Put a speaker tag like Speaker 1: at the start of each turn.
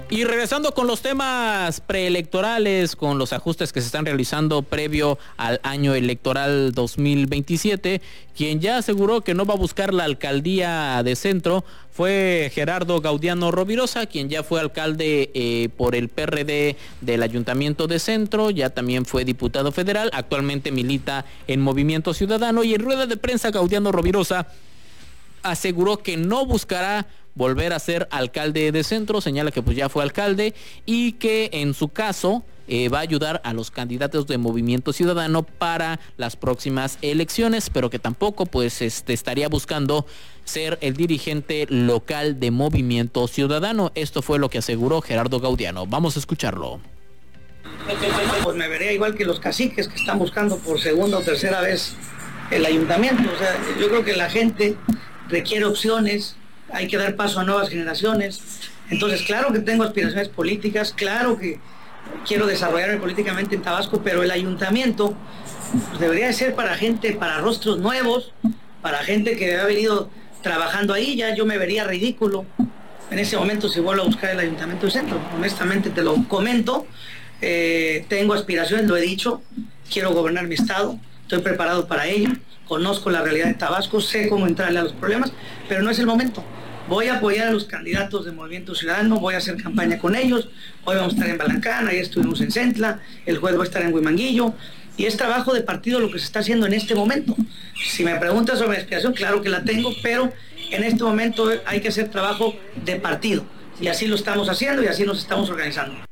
Speaker 1: Y regresando con los temas preelectorales, con los ajustes que se están realizando previo al año electoral 2027, quien ya aseguró que no va a buscar la alcaldía de Centro fue Gerardo Gaudiano Rovirosa, quien ya fue alcalde por el PRD del Ayuntamiento de Centro, ya también fue diputado federal, actualmente milita en Movimiento Ciudadano, y en rueda de prensa Gaudiano Rovirosa aseguró que no buscará volver a ser alcalde de Centro, señala que pues ya fue alcalde y que en su caso va a ayudar a los candidatos de Movimiento Ciudadano para las próximas elecciones, pero que tampoco pues estaría buscando ser el dirigente local de Movimiento Ciudadano. Esto fue lo que aseguró Gerardo Gaudiano. Vamos a escucharlo.
Speaker 2: Pues me vería igual que los caciques que están buscando por segunda o tercera vez el ayuntamiento. O sea, yo creo que la gente requiere opciones, hay que dar paso a nuevas generaciones. Entonces, claro que tengo aspiraciones políticas, claro que quiero desarrollarme políticamente en Tabasco, pero el ayuntamiento pues, debería de ser para gente, para rostros nuevos, para gente que ha venido trabajando ahí. Ya yo me vería ridículo en ese momento si vuelvo a buscar el ayuntamiento de Centro. Honestamente te lo comento, tengo aspiraciones, lo he dicho, quiero gobernar mi estado, estoy preparado para ello, conozco la realidad de Tabasco, sé cómo entrarle a los problemas, pero no es el momento. Voy a apoyar a los candidatos de Movimiento Ciudadano, voy a hacer campaña con ellos, hoy vamos a estar en Balancán, ayer estuvimos en Centla, el jueves va a estar en Huimanguillo, y es trabajo de partido lo que se está haciendo en este momento. Si me preguntas sobre mi aspiración, claro que la tengo, pero en este momento hay que hacer trabajo de partido, y así lo estamos haciendo y así nos estamos organizando.